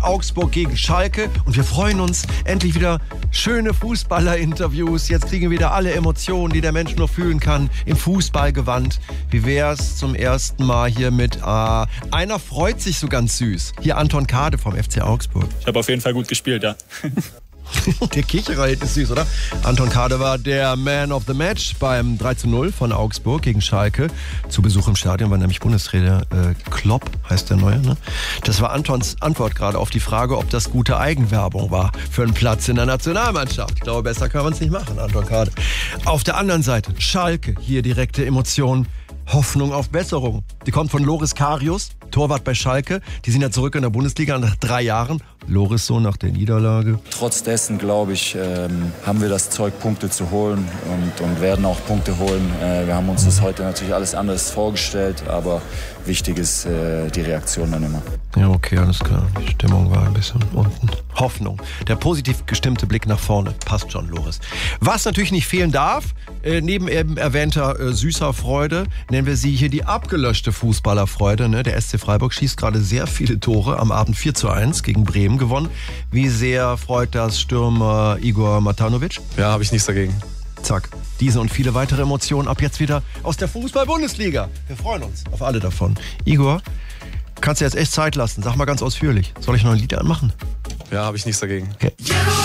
Augsburg gegen Schalke. Und wir freuen uns, endlich wieder schöne Fußballer-Interviews. Jetzt kriegen wir wieder alle Emotionen, die der Mensch nur fühlen kann, im Fußballgewand. Wie wär's zum ersten Mal hier mit einer freut sich so ganz süß. Hier Anton Kade vom FC Augsburg. Ich habe auf jeden Fall gut gespielt, ja. Der Kicherer ist süß, oder? Anton Kade war der Man of the Match beim 3:0 von Augsburg gegen Schalke. Zu Besuch im Stadion war nämlich Bundestrainer Klopp, heißt der Neue, ne? Das war Antons Antwort gerade auf die Frage, ob das gute Eigenwerbung war für einen Platz in der Nationalmannschaft. Ich glaube, besser kann man es nicht machen, Anton Kade. Auf der anderen Seite, Schalke, hier direkte Emotionen. Hoffnung auf Besserung. Die kommt von Loris Karius, Torwart bei Schalke. Die sind ja zurück in der Bundesliga nach 3 Jahren. Loris so nach der Niederlage. Trotz dessen, glaube ich, haben wir das Zeug, Punkte zu holen und werden auch Punkte holen. Wir haben uns das heute natürlich alles anders vorgestellt, aber wichtig ist die Reaktion dann immer. Ja, okay, alles klar. Die Stimmung war ein bisschen unten. Hoffnung. Der positiv gestimmte Blick nach vorne. Passt schon, Loris. Was natürlich nicht fehlen darf, neben eben erwähnter süßer Freude, nennen wir sie hier die abgelöschte Fußballerfreude. Ne? Der SC Freiburg schießt gerade sehr viele Tore. Am Abend 4:1 gegen Bremen gewonnen. Wie sehr freut das Stürmer Igor Matanovic? Ja, habe ich nichts dagegen. Zack. Diese und viele weitere Emotionen ab jetzt wieder aus der Fußball-Bundesliga. Wir freuen uns auf alle davon. Igor, kannst du jetzt echt Zeit lassen. Sag mal ganz ausführlich. Soll ich noch ein Lied anmachen? Ja, habe ich nichts dagegen. Okay.